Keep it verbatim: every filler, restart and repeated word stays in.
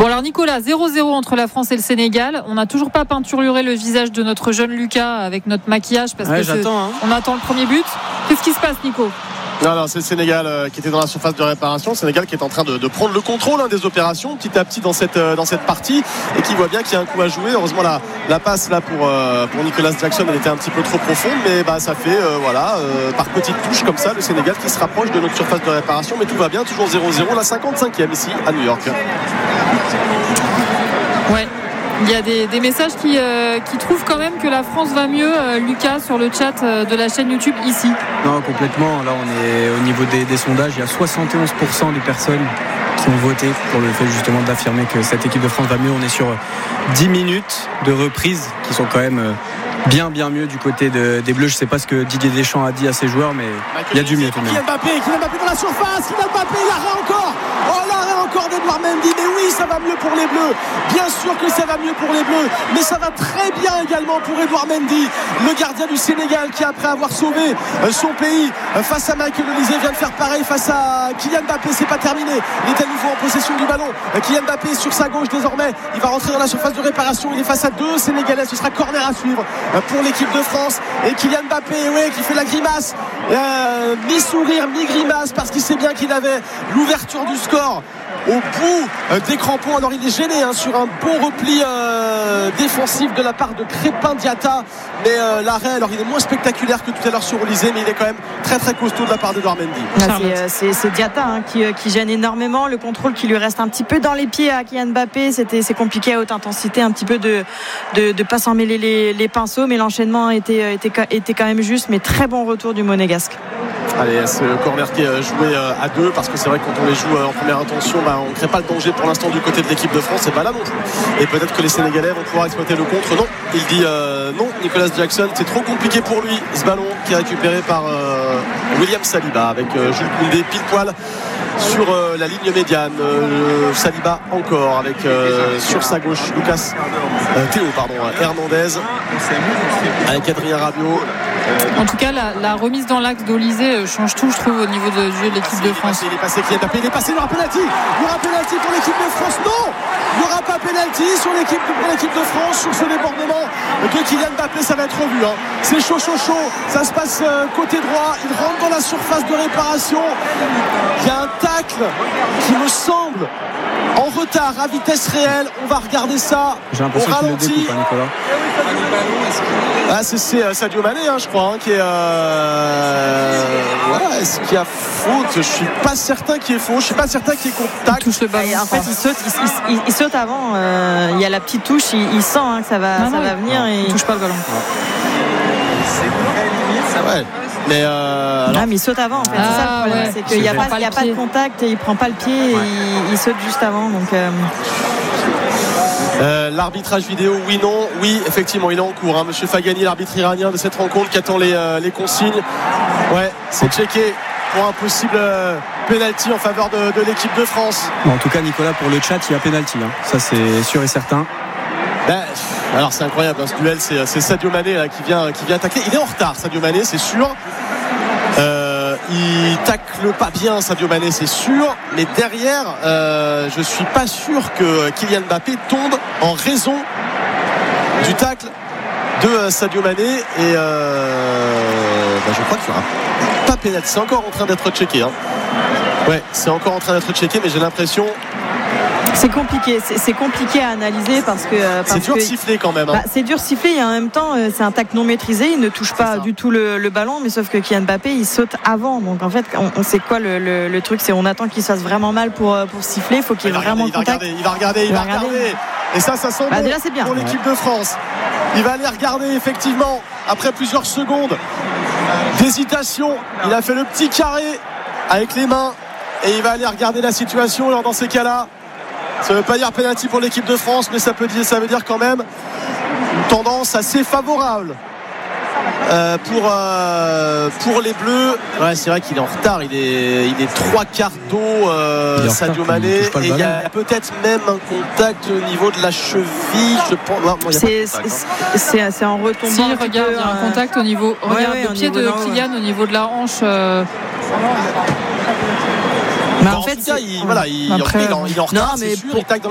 Bon alors Nicolas, zéro zéro entre la France et le Sénégal. On n'a toujours pas peinturluré le visage de notre jeune Lucas avec notre maquillage parce ouais, que j'attends, hein. on attend le premier but. Qu'est-ce qui se passe, Nico ? Non, non, c'est le Sénégal euh, qui était dans la surface de réparation. Le Sénégal qui est en train de, de prendre le contrôle hein, des opérations petit à petit dans cette, euh, dans cette partie et qui voit bien qu'il y a un coup à jouer. Heureusement, la, la passe là pour, euh, pour Nicolas Jackson, elle était un petit peu trop profonde, mais bah, ça fait euh, voilà, euh, par petites touches comme ça, le Sénégal qui se rapproche de notre surface de réparation. Mais tout va bien, toujours zéro zéro, la cinquante-cinquième ici à New York. Ouais. Il y a des, des messages qui, euh, qui trouvent quand même que la France va mieux, euh, Lucas, sur le chat euh, de la chaîne YouTube ici. Non, complètement. Là, on est au niveau des, des sondages. Il y a soixante et onze pour cent des personnes qui ont voté pour le fait justement d'affirmer que cette équipe de France va mieux. On est sur dix minutes de reprise qui sont quand même bien, bien mieux du côté de, des Bleus. Je ne sais pas ce que Didier Deschamps a dit à ses joueurs, mais il y a du mieux tout de même. Kylian Mbappé, Kylian Mbappé dans la surface. Kylian Mbappé, l'arrêt encore. Oh, l'arrêt encore d'Edouard Mendy. Mais oui, ça va mieux pour les Bleus. Bien sûr que ça va mieux pour les Bleus, mais ça va très bien également pour Edouard Mendy, le gardien du Sénégal qui, après avoir sauvé son pays face à Michael Olise, vient de faire pareil face à Kylian Mbappé. C'est pas terminé, il est à nouveau en possession du ballon. Kylian Mbappé sur sa gauche désormais, il va rentrer dans la surface de réparation. Il est face à deux Sénégalais, ce sera corner à suivre pour l'équipe de France. Et Kylian Mbappé, ouais, qui fait la grimace, euh, mi-sourire, mi-grimace, parce qu'il sait bien qu'il avait l'ouverture du score au bout euh, des crampons. Alors il est gêné hein, sur un bon repli euh, défensif de la part de Crépin Diatta, mais euh, l'arrêt, alors il est moins spectaculaire que tout à l'heure sur Olise, mais il est quand même très très costaud de la part d'Edouard Mendy. Ah, c'est, euh, c'est, c'est Diatta hein, qui, qui gêne énormément, le contrôle qui lui reste un petit peu dans les pieds à Kylian Mbappé. C'était, c'est compliqué à haute intensité, un petit peu de de, de pas s'en mêler les, les pinceaux, mais l'enchaînement était, était, était quand même juste, mais très bon retour du Monégasque. Allez, ce corner qui est joué à deux, parce que c'est vrai que quand on les joue en première intention, bah, on ne crée pas le danger pour l'instant du côté de l'équipe de France, c'est pas là non plus. Et peut-être que les Sénégalais vont pouvoir exploiter le contre. Non, il dit euh, non, Nicolas Jackson, c'est trop compliqué pour lui, ce ballon qui est récupéré par euh, William Saliba avec euh, Jules Koundé pile poil sur euh, la ligne médiane. euh, Saliba encore avec euh, sur sa gauche Lucas euh, Théo pardon Hernandez avec Adrien Rabiot. En tout cas, la, la remise dans l'axe d'Olise change tout, je trouve, au niveau de, du jeu de l'équipe de France. Il est passé, il est passé, il est passé, il y aura penalty. Il y aura penalty pour l'équipe de France. Non, il n'y aura pas penalty sur l'équipe, pour l'équipe de France sur ce débordement de Kylian Mbappé. Ça va être revu. Hein. C'est chaud, chaud, chaud. Ça se passe euh, côté droit. Il rentre dans la surface de réparation. Il y a un tacle qui me semble en retard à vitesse réelle. On va regarder ça. J'ai l'impression qu'il le découpe, hein, Nicolas. Ah, c'est, c'est euh, Sadio Mané, hein, je crois, hein, qui est. Euh... Voilà, est-ce qu'il y a faute ? Je suis pas certain qu'il y ait faute. Je suis pas certain qu'il y ait contact. Il touche le ballon. En fait, il saute, il, il, il saute avant. Euh, il y a la petite touche. Il, il sent hein, que ça va, non, ça non, va venir. Non, et... il touche pas le ballon. Ouais. Mais euh, alors... ah, mais il saute avant en fait. Ah, c'est ça le problème, ouais. c'est qu'il n'y a, pas, il y a pas de contact et il prend pas le pied. Et ouais. il, il saute juste avant. Donc. Euh... Euh, l'arbitrage vidéo, oui, non, oui, effectivement, il est en cours. Hein. Monsieur Fagani, l'arbitre iranien de cette rencontre, qui attend les, euh, les consignes. Ouais, c'est checké pour un possible euh, penalty en faveur de, de l'équipe de France. En tout cas, Nicolas, pour le chat, il y a penalty. Hein. Ça, c'est sûr et certain. Ben, alors, c'est incroyable. Hein, ce duel, c'est, c'est Sadio Mané là, qui vient, qui vient attaquer. Il est en retard, Sadio Mané, c'est sûr. Euh, il tacle pas bien Sadio Mané, c'est sûr, mais derrière euh, je suis pas sûr que Kylian Mbappé tombe en raison du tacle de Sadio Mané et euh, bah, je crois qu'il y aura pas pénalty. C'est encore en train d'être checké hein. Ouais, c'est encore en train d'être checké, mais j'ai l'impression c'est compliqué, c'est, c'est compliqué à analyser parce que parce c'est dur que, de siffler quand même hein. Bah, c'est dur de siffler et en même temps c'est un tacle non maîtrisé, il ne touche pas du tout le, le ballon, mais sauf que Kylian Mbappé il saute avant, donc en fait on, on sait quoi le, le, le truc, c'est on attend qu'il se fasse vraiment mal pour, pour siffler, il faut qu'il y ait vraiment regarder, contact. Il va regarder, il va regarder, il va regarder. regarder. Et ça, ça sent bah, bon déjà, c'est bien. pour l'équipe de France. Il va aller regarder effectivement après plusieurs secondes d'hésitation. Il a fait le petit carré avec les mains et il va aller regarder la situation. Alors dans ces cas-là, ça ne veut pas dire penalty pour l'équipe de France, mais ça, peut dire, ça veut dire quand même une tendance assez favorable euh, pour, euh, pour les Bleus. Ouais, c'est vrai qu'il est en retard, il est, il est trois quarts d'eau euh, Sadio Mané, et il y a peut-être même un contact au niveau de la cheville, je pense. Non, non, c'est, c'est, c'est, c'est en retombant. Si, regarde, il y a un euh... contact au niveau, regarde ouais, ouais, le pied de Kylian ouais. au niveau de la hanche. Euh... Mais bah, en, en fait, cas, il, voilà, il, après, il, est en, il est en retard, non, mais c'est sûr, pour... il tacle dans